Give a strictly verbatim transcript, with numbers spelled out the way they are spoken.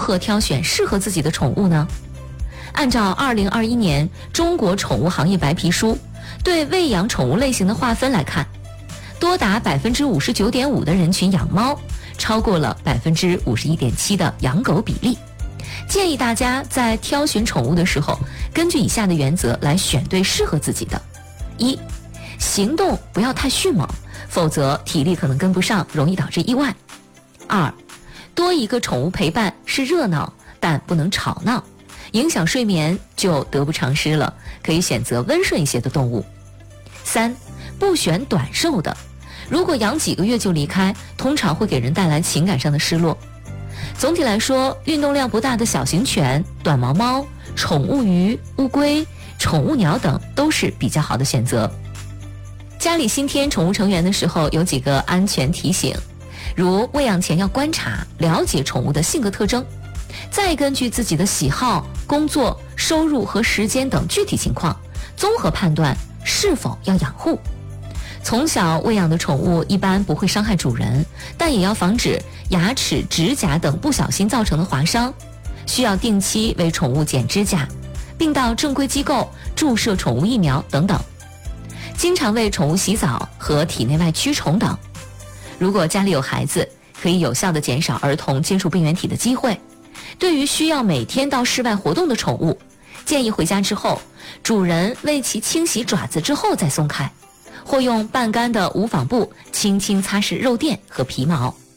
何挑选适合自己的宠物呢？按照二零二一年中国宠物行业白皮书对喂养宠物类型的划分来看，多达 百分之五十九点五 的人群养猫，超过了 百分之五十一点七 的养狗比例。建议大家在挑选宠物的时候，根据以下的原则来选对适合自己的。一、行动不要太迅猛，否则体力可能跟不上，容易导致意外。二、多一个宠物陪伴是热闹，但不能吵闹，影响睡眠就得不偿失了，可以选择温顺一些的动物。三、不选短寿的，如果养几个月就离开，通常会给人带来情感上的失落。总体来说，运动量不大的小型犬、短毛猫、宠物鱼、乌龟、宠物鸟等都是比较好的选择。家里新添宠物成员的时候，有几个安全提醒，如喂养前要观察了解宠物的性格特征，再根据自己的喜好、工作、收入和时间等具体情况，综合判断是否要养护。从小喂养的宠物一般不会伤害主人，但也要防止牙齿、指甲等不小心造成的划伤，需要定期为宠物剪指甲，并到正规机构注射宠物疫苗等等。经常为宠物洗澡和体内外驱虫等。如果家里有孩子，可以有效地减少儿童接触病原体的机会。对于需要每天到室外活动的宠物，建议回家之后，主人为其清洗爪子之后再松开，或用半干的无纺布轻轻擦拭肉垫和皮毛。